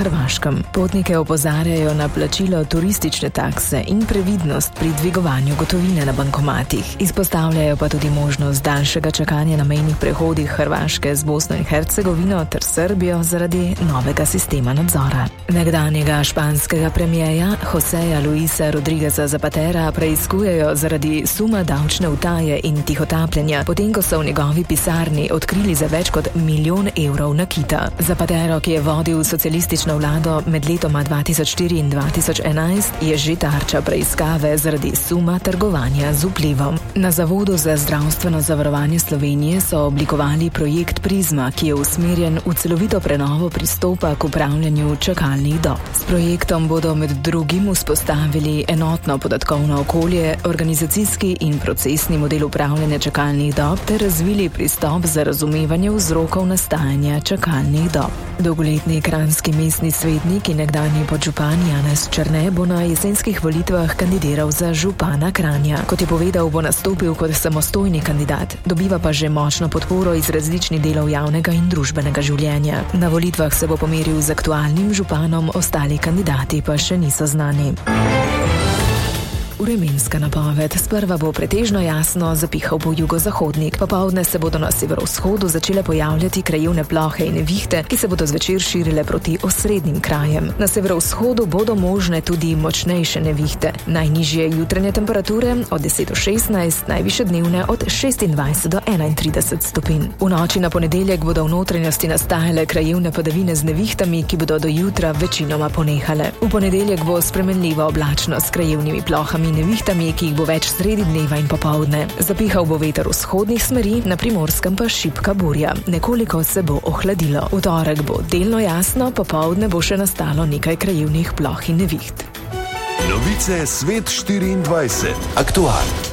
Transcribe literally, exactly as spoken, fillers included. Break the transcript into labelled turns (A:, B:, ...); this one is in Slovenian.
A: Hrvaškem. Potnike opozarjajo na plačilo turistične takse in previdnost pri dvigovanju gotovine na bankomatih. Izpostavljajo pa tudi možnost daljšega čakanja na mejnih prehodih Hrvaške z Bosno in Hercegovino ter Srbijo zaradi novega sistema nadzora. Nekdanjega španskega premierja Joseja Luisa Rodrigueza Zapatera preiskujejo zaradi suma davčne utaje in tihotapljenja, potem ko so v njegovi pisarni odkrili za več kot milijon evrov nakita. Zapatero, ki je vodil socialistično vlado med letoma dva tisoč štiri in dva tisoč enajst, je že tarča preiskave zaradi suma trgovanja z vplivom. Na Zavodu za zdravstveno zavarovanje Slovenije so oblikovali projekt Prizma, ki je usmerjen v celovito prenovo pristopa k upravljanju čakalnih dob. S projektom bodo med drugim vzpostavili enotno podatkovno okolje, organizacijski in procesni model upravljanja čakalnih dob ter razvili pristop za razumevanje vzrokov nastajanja čakalnih dob. Dolgoletni kranjski mestni svetnik in nekdanji podžupan Janez Černe bo na jesenskih volitvah kandidiral za župana Kranja. Kot je povedal, bo nastopil kot samostojni kandidat, dobiva pa že močno podporo iz različnih delov javnega in družbenega življenja. Na volitvah se bo pomeril z aktualnim županom, ostali kandidati pa še niso znani. Vremenska napoved. Sprva bo pretežno jasno, zapihal bo jugozahodnik. Popoldne se bodo na severovzhodu začele pojavljati krajevne plohe in nevihte, ki se bodo zvečer širile proti osrednjim krajem. Na severovzhodu bodo možne tudi močnejše nevihte. Najnižje jutranje temperature od deset do šestnajst, najvišje dnevne od šestindvajset do enaintrideset stopinj. V noči na ponedeljek bodo v notranjosti nastajale krajevne padavine z nevihtami, ki bodo do jutra večinoma ponehale. V ponedeljek bo spremenljiva oblačnost s krajevnimi plohami nevihtami, ki jih bo več sredi dneva in popoldne. Zapihal bo veter vzhodnih smeri, na Primorskem pa šibka burja. Nekoliko se bo ohladilo. V torek bo delno jasno, popoldne bo še nastalo nekaj krajevnih ploh in neviht.
B: Novice Svet štiriindvajset. Aktualno.